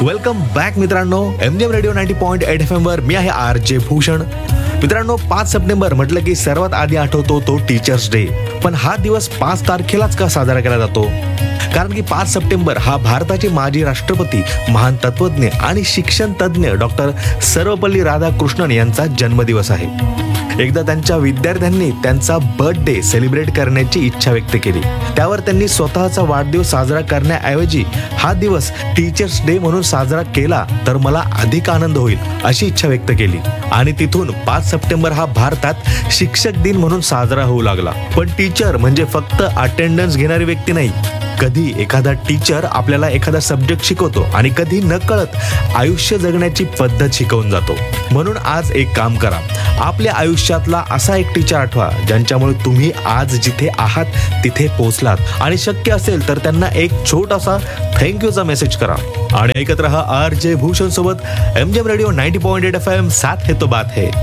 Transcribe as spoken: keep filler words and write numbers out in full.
Welcome back मित्रांनो, M G M radio ninety point eight F M वर मी आहे R J Bhushan. मित्रांनो, पाच सप्टेंबर म्हटलं की सर्वात आधी आठवतो तो टीचर्स डे. पण हा दिवस पाच तारखेलाच का साजरा केला जातो? कारण की पाच सप्टेंबर हा भारताचे माजी राष्ट्रपती, महान तत्वज्ञ आणि शिक्षण तज्ज्ञ डॉक्टर सर्वपल्ली राधाकृष्णन यांचा जन्मदिवस आहे. एकदा त्यांच्या विद्यार्थ्यांनी त्यांचा बर्थडे सेलिब्रेट करण्याची इच्छा व्यक्त केली. त्यावर त्यांनी स्वतःचा वाढदिवस साजरा करण्याऐवजी हा दिवस टीचर्स डे म्हणून साजरा केला तर मला अधिक आनंद होईल अशी इच्छा व्यक्त केली. आणि तिथून पाच सप्टेंबर हा भारतात शिक्षक दिन म्हणून साजरा होऊ लागला. पण टीचर म्हणजे फक्त अटेंडन्स घेणारी व्यक्ती नाही. कधी एखादा टीचर आपल्याला एखादा सब्जेक्ट शिकवतो आणि कधी नकळत आयुष्य जगण्याची पद्धत शिकवून जातो. म्हणून आज एक काम करा, आपल्या आयुष्यातला असा एक टीचर आठवा ज्यांच्यामुळे तुम्ही आज जिथे आहात तिथे पोहोचलात, आणि शक्य असेल तर त्यांना एक छोटासा थँक्यूचा मेसेज करा. आणि ऐकत रहा आर जे भूषण सोबत M G M radio ninety point eight F M. साथ है तो बात है.